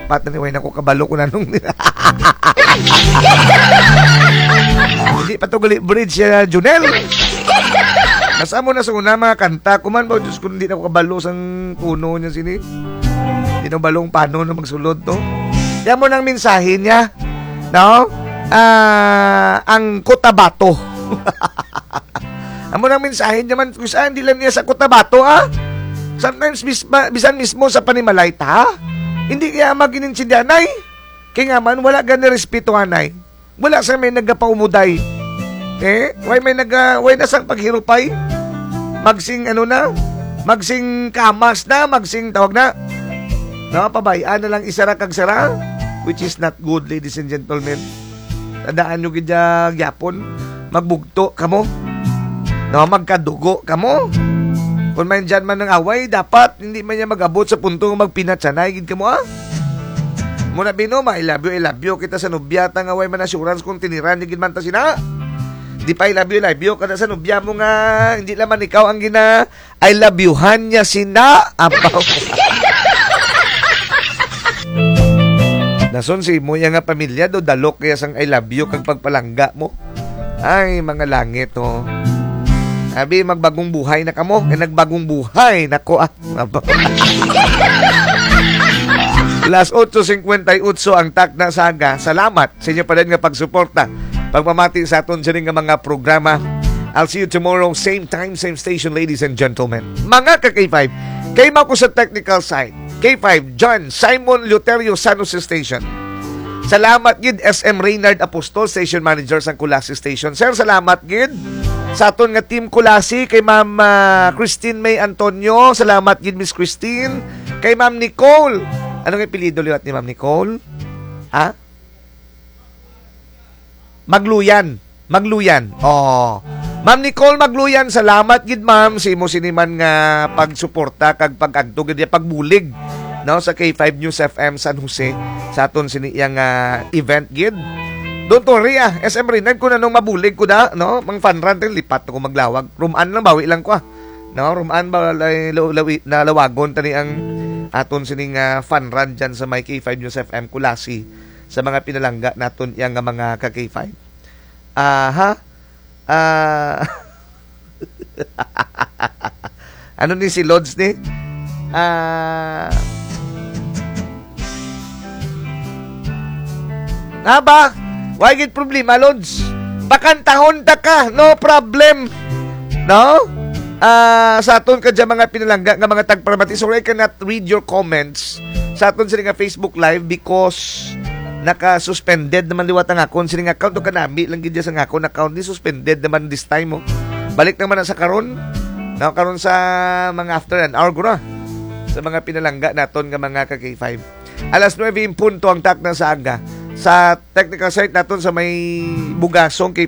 dapat na niway na ko kabalo ko nanong hindi pa to gali bridge siya, Junel. Nasa mo na sa una mga kanta. Kuman ba, Diyos ko, hindi na ko kabalo sang puno niya sini. Hindi na balong paano na magsulod to. Yan mo nang mensahe niya. No? Ang Cotabato. Amo nang mensahe niya man, kung saan di lang niya sa Cotabato, sometimes, bisan mismo sa Panimalay, hindi kaya magininsindihanay. Kaya nga man, wala gani respeto anay. Wala sa may nagpaumuday. Way nasang paghirupay. Magsing magsing kamas na, magsing tawag na. Pabayaan na lang isara kag sara, which is not good, ladies and gentlemen. Tandaan nyo gidya gyapon, magbugto kamo. Magkadugo kamo. Kung may dyan man ng away, dapat hindi man niya mag-abot sa puntong magpinatsanay gid kamo Muna bino, I love you kita sa nubyata nga way man assurance kung tiniran gid man ta sina. Di pa I love you kada sa nubya mo nga hindi laman ikaw ang gina I love you-han niya sina. Apaw. Nason si mo nga pamilya do dalok kaya sang I love you kag pagpalangga mo. Ay mga langit Abi magbagong buhay na kamo, nagbagong buhay nako Las 8:58 ang Takna Saga. Salamat sa inyo pa rin nga pagsuporta. Pagpamati sa aton sa nga mga programa. I'll see you tomorrow, same time, same station, ladies and gentlemen. Mga ka-K5, kay ko sa technical side. K5, John Simon Luterio San Jose Station. Salamat gid SM Reynard Apostol, Station Manager sa Kulasi Station. Sir, salamat gid sa aton nga team Kulasi, kay Ma'am Christine May Antonio. Salamat gid Miss Christine. Kay Ma'am Nicole. Anong apelyido liwat ni Ma'am Nicole? Magluyan. Ma'am Nicole Magluyan, salamat gid ma'am sa imo siniman nga pagsuporta kag pag-agto gid pagbulig sa K5 News FM San Jose sa aton siniyang event gid. Don't worry SM Reynard ko na nung mabulig ko mang fun run lipat ko maglawag. Rumaan lang bawi lang ko rumaan ba na lawagon tani ang aton sining fun run dyan sa may K5 News FM Kulasi sa mga pinalangga naton yang mga ka-K5. Ano ni si Lods ni? Ba? Why get problema, Lods? Bakantahon ta ka, no problem. No? Sa aton ka dyan mga pinalangga nga mga tagparamati. Sorry, I cannot read your comments sa aton sila nga Facebook Live because naka-suspended naman liwat ang account. Sila nga account o kanami lang gidya sa account ni suspended naman this time Balik naman na sa karon. Karon sa mga after an hour gura sa mga pinalangga naton nga mga ka-K5. Alas 9:00 punto ang Takna Saga. Sa technical site naton sa may Bugasong